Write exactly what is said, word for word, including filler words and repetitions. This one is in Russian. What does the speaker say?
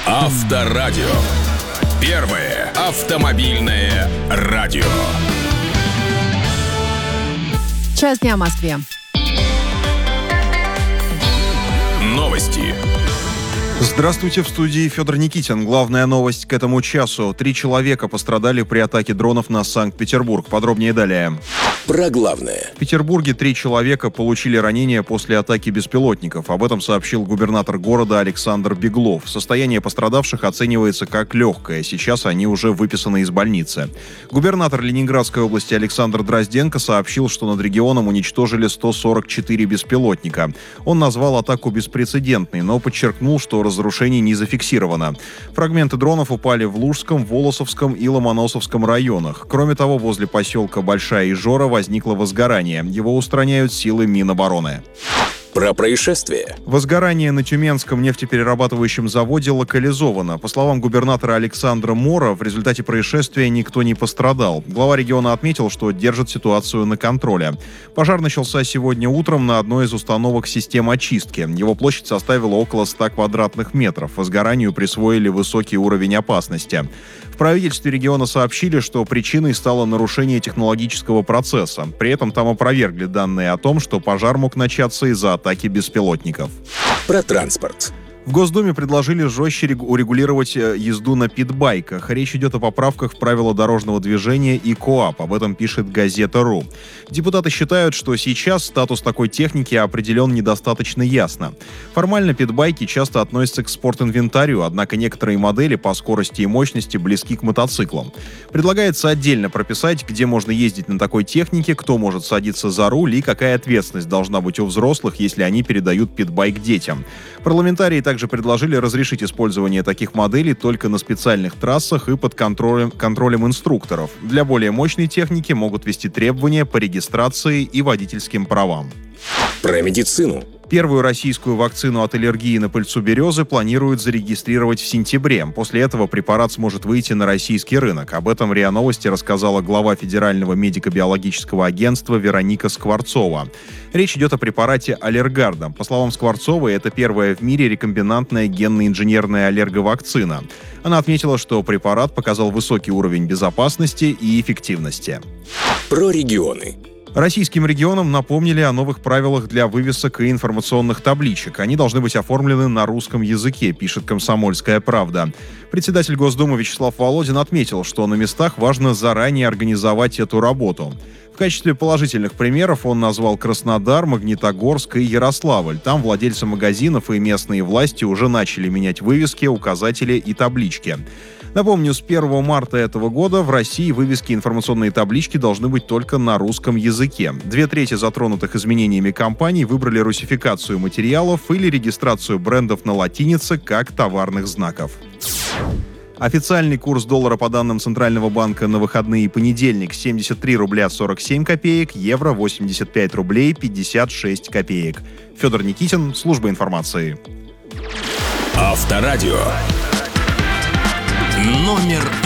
Авторадио. Первое автомобильное радио. Час дня в Москве. Новости. Здравствуйте, в студии Федор Никитин. Главная новость к этому часу. Три человека пострадали при атаке дронов на Санкт-Петербург. Подробнее далее. Про главное. В Петербурге три человека получили ранения после атаки беспилотников. Об этом сообщил губернатор города Александр Беглов. Состояние пострадавших оценивается как легкое. Сейчас они уже выписаны из больницы. Губернатор Ленинградской области Александр Дрозденко сообщил, что над регионом уничтожили сто сорок четыре беспилотника. Он назвал атаку беспрецедентной, но подчеркнул, что разрушений не зафиксировано. Фрагменты дронов упали в Лужском, Волосовском и Ломоносовском районах. Кроме того, возле поселка Большая Ижора возникло возгорание. Его устраняют силы Минобороны. Про происшествие. Возгорание на Тюменском нефтеперерабатывающем заводе локализовано. По словам губернатора Александра Мора, в результате происшествия никто не пострадал. Глава региона отметил, что держит ситуацию на контроле. Пожар начался сегодня утром на одной из установок систем очистки. Его площадь составила около ста квадратных метров. Возгоранию присвоили высокий уровень опасности. В правительстве региона сообщили, что причиной стало нарушение технологического процесса. При этом там опровергли данные о том, что пожар мог начаться из-за атаки беспилотников. Про транспорт. В Госдуме предложили жестче урегулировать езду на питбайках. Речь идет о поправках в правила дорожного движения и КоАП. Об этом пишет Газета.ру. Депутаты считают, что сейчас статус такой техники определен недостаточно ясно. Формально питбайки часто относятся к спортинвентарю, однако некоторые модели по скорости и мощности близки к мотоциклам. Предлагается отдельно прописать, где можно ездить на такой технике, кто может садиться за руль и какая ответственность должна быть у взрослых, если они передают питбайк детям. Парламентарии также Также предложили разрешить использование таких моделей только на специальных трассах и под контролем, контролем инструкторов. Для более мощной техники могут ввести требования по регистрации и водительским правам. Про медицину. Первую российскую вакцину от аллергии на пыльцу березы планируют зарегистрировать в сентябре. После этого препарат сможет выйти на российский рынок. Об этом РИА Новости рассказала глава Федерального медико-биологического агентства Вероника Скворцова. Речь идет о препарате Аллергарда. По словам Скворцовой, это первая в мире рекомбинантная генно-инженерная аллерговакцина. Она отметила, что препарат показал высокий уровень безопасности и эффективности. Про регионы. Российским регионам напомнили о новых правилах для вывесок и информационных табличек. Они должны быть оформлены на русском языке, пишет «Комсомольская правда». Председатель Госдумы Вячеслав Володин отметил, что на местах важно заранее организовать эту работу. В качестве положительных примеров он назвал Краснодар, Магнитогорск и Ярославль. Там владельцы магазинов и местные власти уже начали менять вывески, указатели и таблички. Напомню, с первого марта этого года в России вывески и информационные таблички должны быть только на русском языке. Две трети затронутых изменениями компаний выбрали русификацию материалов или регистрацию брендов на латинице как товарных знаков. Официальный курс доллара по данным Центрального банка на выходные и понедельник семьдесят три рубля сорок семь копеек, евро восемьдесят пять рублей пятьдесят шесть копеек. Федор Никитин, служба информации. Авторадио. Номер